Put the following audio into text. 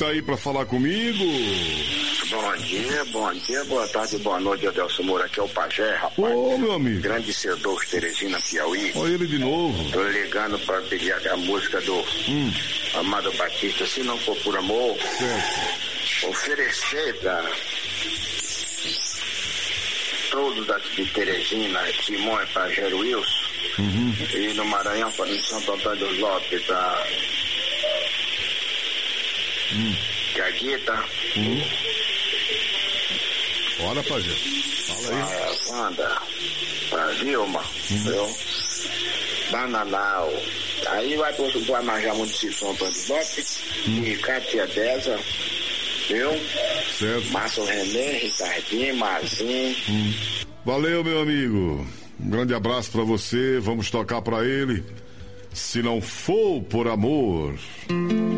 tá aí pra falar comigo? Bom dia, boa tarde, boa noite, Adelson Moura, aqui é o Pajé, rapaz. Ô, meu amigo. Grande Cedor, Teresina, Piauí. Olha ele de novo. Tô ligando pra pedir a música do Amado Batista, Se Não For Por Amor. Certo. Oferecer pra todos daqui de Teresina, Simão e Pajero Wilson. E no Maranhão, para em Santo Antônio dos Lopes, a Gaguita. Olha, Pajé. Fala aí. A Wanda, a Vilma, Bananal. Aí vai pro Amajá, município de São Antônio dos Lopes, e Cátia Deza, viu? Certo. Márcio René, Ricardinho, Marzinho. Valeu, meu amigo. Um grande abraço pra você. Vamos tocar pra ele. Se Não For Por Amor.